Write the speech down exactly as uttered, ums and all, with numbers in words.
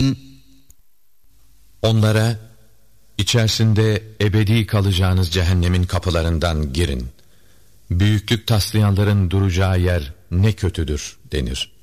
Onlara, içerisinde ebedi kalacağınız cehennemin kapılarından girin. Büyüklük taslayanların duracağı yer ne kötüdür denir.